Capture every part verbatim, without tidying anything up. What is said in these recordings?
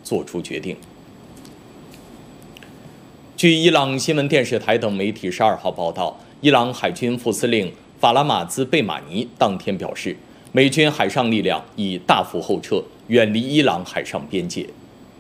做出决定。据伊朗新闻电视台等媒体十二号报道，伊朗海军副司令法拉马兹贝马尼当天表示，美军海上力量已大幅后撤，远离伊朗海上边界。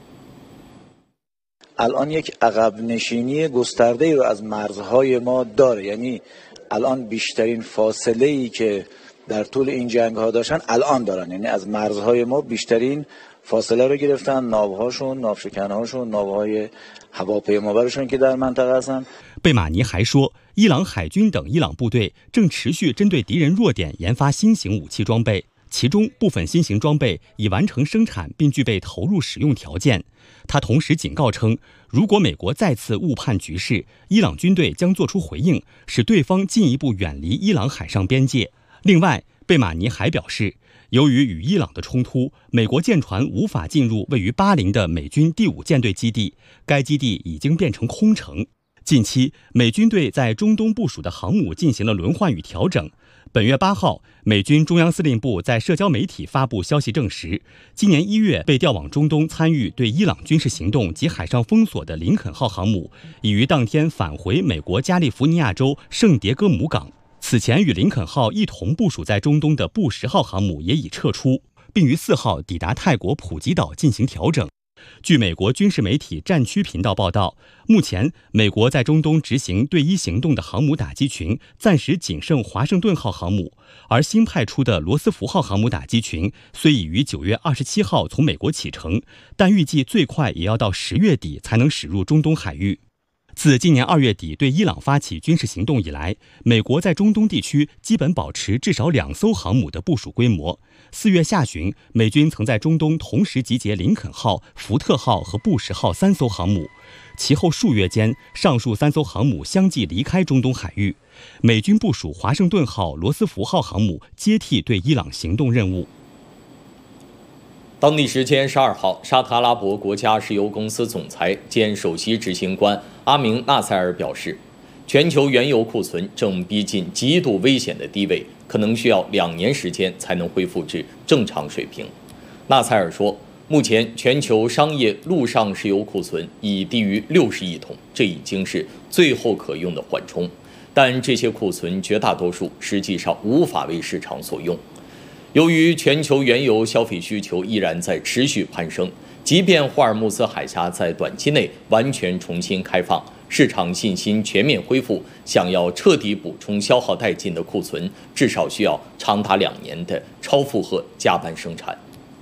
الان یک عقب نشینی گسترده‌ای رو از مرزهای ما داره، یعنی الان بیشترین فاصله‌ای که در طول این جنگ‌ها داشتن الان دارن، یعنی از مرزهای ما بیشترین فاصله رو گرفتن، ناوهاشون، ناوشکنهاشون، ناوهای هواپیمابرشون که در منطقه هستن。 贝马尼还说，伊朗海军等伊朗部队正持续针对敌人弱点研发新型武器装备，其中部分新型装备已完成生产并具备投入使用条件。他同时警告称，如果美国再次误判局势，伊朗军队将作出回应，使对方进一步远离伊朗海上边界。另外，贝马尼还表示，由于与伊朗的冲突，美国舰船无法进入位于巴林的美军第五舰队基地，该基地已经变成空城。近期，美军队在中东部署的航母进行了轮换与调整。本月八号，美军中央司令部在社交媒体发布消息证实，今年一月被调往中东参与对伊朗军事行动及海上封锁的林肯号航母，已于当天返回美国加利福尼亚州圣迭戈姆港。此前与林肯号一同部署在中东的布什号航母也已撤出，并于四号抵达泰国普吉岛进行调整。据美国军事媒体战区频道报道，目前美国在中东执行对伊行动的航母打击群暂时仅剩华盛顿号航母，而新派出的罗斯福号航母打击群虽已于九月二十七号从美国启程，但预计最快也要到十月底才能驶入中东海域。自今年二月底对伊朗发起军事行动以来，美国在中东地区基本保持至少两艘航母的部署规模。四月下旬，美军曾在中东同时集结林肯号、福特号和布什号三艘航母。其后数月间，上述三艘航母相继离开中东海域，美军部署华盛顿号、罗斯福号航母接替对伊朗行动任务。 当地时间十二号，沙特阿拉伯国家石油公司总裁兼首席执行官阿明·纳塞尔表示，全球原油库存正逼近极度危险的低位，可能需要两年时间才能恢复至正常水平。纳塞尔说，目前全球商业陆上石油库存已低于六十亿桶，这已经是最后可用的缓冲，但这些库存绝大多数实际上无法为市场所用。由于全球原油消费需求依然在持续攀升，即便霍尔木兹海峡在短期内完全重新开放，市场信心全面恢复，想要彻底补充消耗殆尽的库存，至少需要长达两年的超负荷加班生产。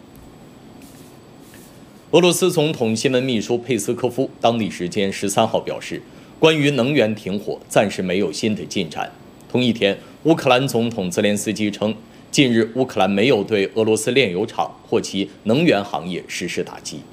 俄罗斯总统新闻秘书佩斯科夫当地时间十三号表示，关于能源停火暂时没有新的进展。同一天，乌克兰总统泽连斯基称，近日，乌克兰没有对俄罗斯炼油厂或其能源行业实施打击。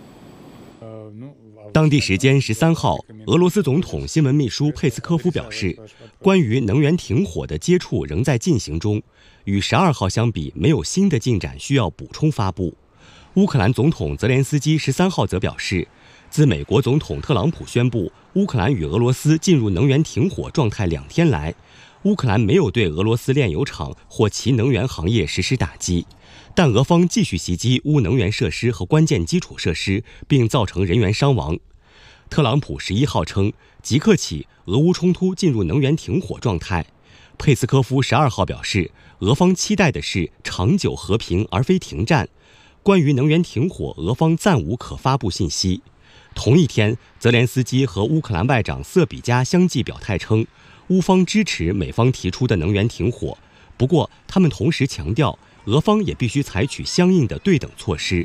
当地时间十三号，俄罗斯总统新闻秘书佩斯科夫表示，关于能源停火的接触仍在进行中，与十二号相比，没有新的进展需要补充发布。乌克兰总统泽连斯基十三号则表示，自美国总统特朗普宣布乌克兰与俄罗斯进入能源停火状态两天来，乌克兰没有对俄罗斯炼油厂或其能源行业实施打击，但俄方继续袭击乌能源设施和关键基础设施，并造成人员伤亡。特朗普十一号称，即刻起俄乌冲突进入能源停火状态。佩斯科夫十二号表示，俄方期待的是长久和平而非停战。关于能源停火，俄方暂无可发布信息。同一天，泽连斯基和乌克兰外长瑟比加相继表态称，乌方支持美方提出的能源停火，不过他们同时强调，俄方也必须采取相应的对等措施。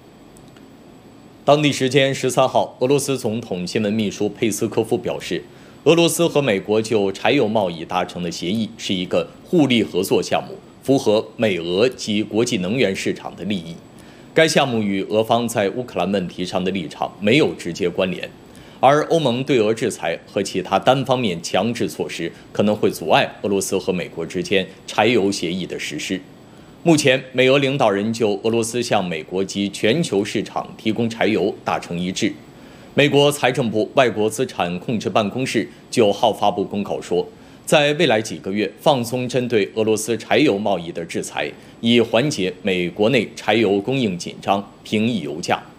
当地时间十三号，俄罗斯总统新闻秘书佩斯科夫表示，俄罗斯和美国就柴油贸易达成的协议是一个互利合作项目，符合美俄及国际能源市场的利益。该项目与俄方在乌克兰问题上的立场没有直接关联，而欧盟对俄制裁和其他单方面强制措施可能会阻碍俄罗斯和美国之间柴油协议的实施。目前，美俄领导人就俄罗斯向美国及全球市场提供柴油达成一致。美国财政部外国资产控制办公室九号发布公告说，在未来几个月放松针对俄罗斯柴油贸易的制裁，以缓解美国内柴油供应紧张、平抑油价。